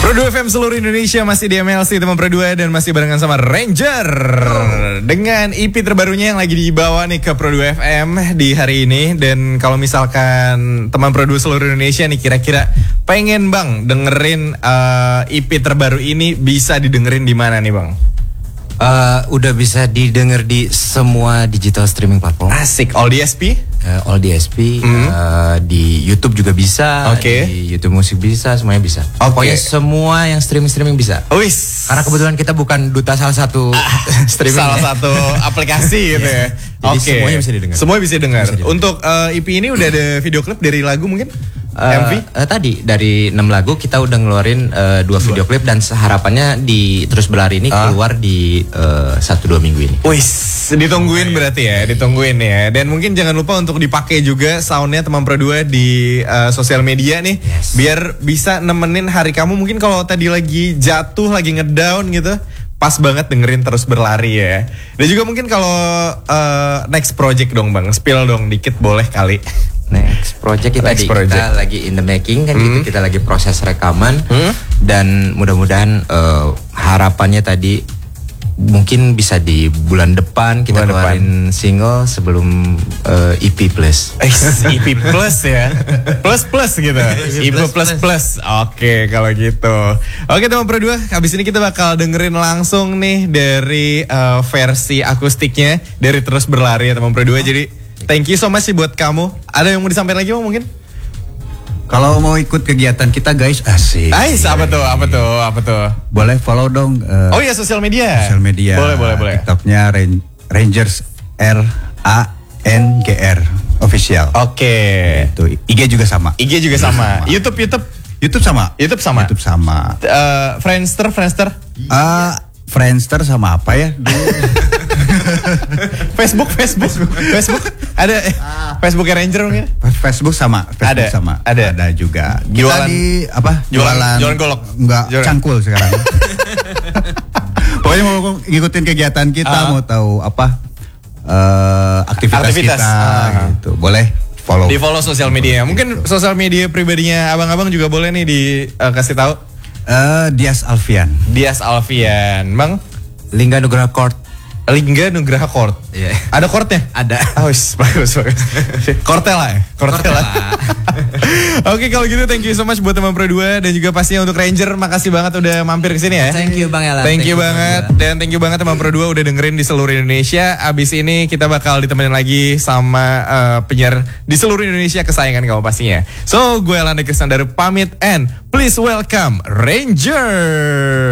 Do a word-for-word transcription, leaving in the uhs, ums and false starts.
Pro dua F M seluruh Indonesia masih di M L C teman Pro dua dan masih barengan sama Ranger oh. dengan E P terbarunya yang lagi dibawa nih ke Pro dua F M di hari ini. Dan kalau misalkan teman Pro dua seluruh Indonesia nih kira-kira pengen bang dengerin uh, E P terbaru ini, bisa didengerin di mana nih bang? Uh, udah bisa didengar di semua digital streaming platform. Asik, all D S P? Uh, all D S P, mm. uh, di YouTube juga bisa, okay. di YouTube musik bisa, semuanya bisa. Okay. Pokoknya semua yang streaming-streaming bisa. Wis. Karena kebetulan kita bukan duta salah satu streaming. Salah satu aplikasi gitu ya. Jadi okay. semuanya bisa didengar. Semuanya bisa didengar. Untuk uh, E P ini udah ada video klip dari lagu mungkin? Uh, M V? Uh, tadi dari enam lagu kita udah ngeluarin uh, dua video klip dan harapannya di Terus Berlari ini uh. keluar di satu dua minggu ini. Wis, ditungguin berarti ya, ditungguin ya. Dan mungkin jangan lupa untuk dipakai juga soundnya teman Pro dua di uh, sosial media nih, yes. biar bisa nemenin hari kamu. Mungkin kalau tadi lagi jatuh, lagi ngedown gitu, pas banget dengerin Terus Berlari ya. Dan juga mungkin kalau uh, next project dong bang, spill dong dikit boleh kali. Next project kita, Next di, project. kita lagi in the making kan, hmm. gitu. Kita lagi proses rekaman hmm. dan mudah-mudahan uh, harapannya tadi mungkin bisa di bulan depan kita bulan keluarin depan. single sebelum uh, E P plus. E P plus ya, plus plus gitu. E P plus plus. plus. Oke kalau gitu. Oke teman Pro dua, habis ini kita bakal dengerin langsung nih dari uh, versi akustiknya dari Terus Berlari ya teman Pro dua. Jadi thank you so much sih buat kamu. Ada yang mau disampaikan lagi bang mungkin? Kalau mau ikut kegiatan kita guys, asik. Ais, apa tuh? Apa tuh? Apa tuh? Boleh follow dong. Uh, oh iya, sosial media. Sosial media. Boleh, boleh, boleh. TikToknya Rangers R A N G R official. Oke. Okay. Itu I G juga sama. I G juga sama. sama. YouTube, YouTube. YouTube sama. YouTube sama. YouTube sama. Uh, Friendster, Friendster. Uh, Friendster sama apa ya? Facebook, Facebook, Facebook. Ada eh, ah. Facebook Ranger mungkin? Facebook sama, Facebook ada, sama. Ada, ada juga. Kita jualan di apa? Jualan, jualan golok. Enggak, jualan. Cangkul sekarang. Pokoknya mau ngikutin kegiatan kita, uh. mau tahu apa uh, aktivitas, aktivitas kita, uh. gitu. Boleh follow. Di follow sosial media. Mungkin sosial media pribadinya abang-abang juga boleh nih dikasih uh, tahu. Uh, Dias Alfian. Dias Alfian, bang. Lingga Nugraha Court. Lingga Nugraha Court. Iya. Yeah. Ada courtnya? Ada. Oh, bagus bagus. Kortela ya? Kortela. Oke, kalau gitu thank you so much buat teman Pro dua dan juga pastinya untuk Ranger, makasih banget udah mampir ke sini ya. Thank you Bang Elan. Thank, thank you banget dan thank you banget teman Pro dua udah dengerin di seluruh Indonesia. Abis ini kita bakal ditemenin lagi sama uh, penyiar di seluruh Indonesia kesayangan kamu pastinya. So, gue Elan Krisnandar pamit and please welcome Ranger.